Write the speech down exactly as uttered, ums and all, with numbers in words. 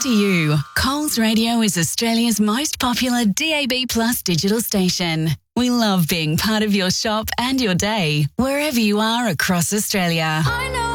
to you. Coles Radio is Australia's most popular D A B Plus digital station. We love being part of your shop and your day, wherever you are across Australia. I know